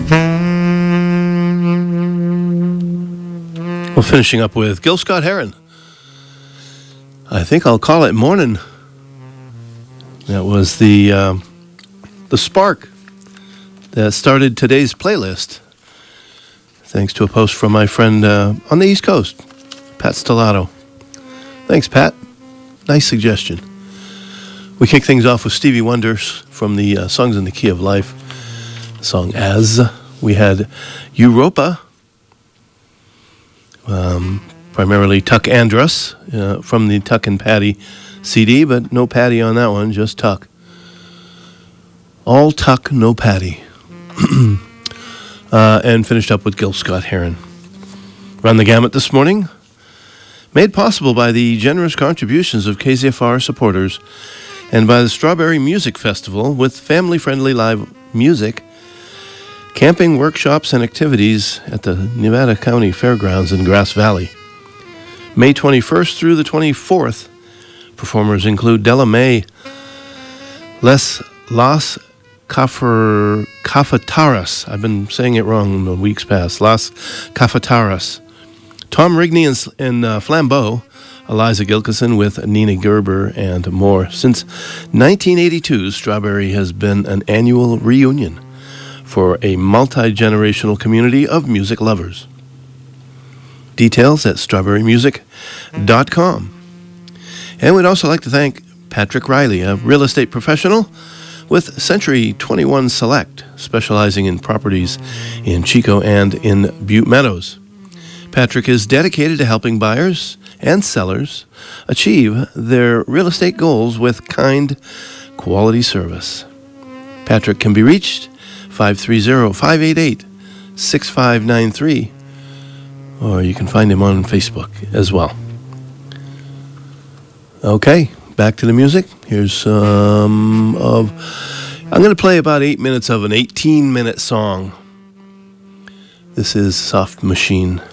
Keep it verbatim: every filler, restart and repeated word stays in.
Well, finishing up with Gil Scott-Heron. I think I'll call it morning. That was the uh, the spark that started today's playlist. Thanks to a post from my friend uh, on the East Coast, Pat Stellato. Thanks, Pat. Nice suggestion. We kick things off with Stevie Wonder from the uh, Songs in the Key of Life. The song As. We had Europa. Um, primarily Tuck Andrus uh, from the Tuck and Patty C D, but no Patty on that one, just Tuck. All Tuck, no Patty. uh, and finished up with Gil Scott-Heron. Run the gamut this morning. Made possible by the generous contributions of K Z F R supporters and by the Strawberry Music Festival with family-friendly live music, camping, workshops, and activities at the Nevada County Fairgrounds in Grass Valley. May twenty-first through the twenty-fourth, performers include Della Mae, Les Las Cafar, Cafetaras, I've been saying it wrong in the weeks past, Las Cafetaras, Tom Rigney and, and uh, Flambeau, Eliza Gilkison with Nina Gerber, and more. Since nineteen eighty-two, Strawberry has been an annual reunion for a multi-generational community of music lovers. Details at strawberry music dot com. And we'd also like to thank Patrick Riley, a real estate professional with Century twenty-one Select, specializing in properties in Chico and in Butte Meadows. Patrick is dedicated to helping buyers and sellers achieve their real estate goals with kind, quality service. Patrick can be reached five three zero, five eight eight, six five nine three, or you can find him on Facebook as well. Okay, back to the music. Here's some of... I'm going to play about eight minutes of an eighteen-minute song. This is Soft Machine.